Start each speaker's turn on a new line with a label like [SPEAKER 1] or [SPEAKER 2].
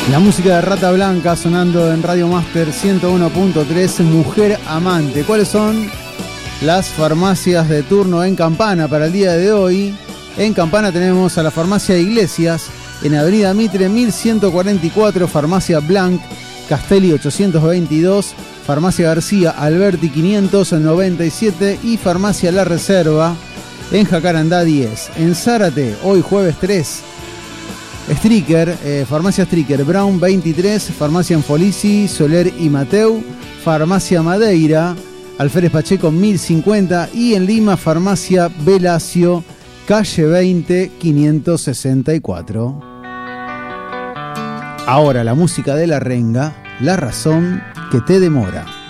[SPEAKER 1] La música de Rata Blanca sonando en Radio Master 101.3, Mujer Amante. ¿Cuáles son las farmacias de turno en Campana para el día de hoy? En Campana tenemos a la farmacia Iglesias, en Avenida Mitre 1144, farmacia Blanc, Castelli 822, farmacia García Alberti 597 y farmacia La Reserva en Jacarandá 10. En Zárate, hoy jueves 3, farmacia Stricker, Brown 23, farmacia Enfolisi, Soler y Mateu, farmacia Madeira, Alférez Pacheco 1050 y en Lima, farmacia Velacio, calle 20, 564. Ahora la música de La Renga, La razón que te demora.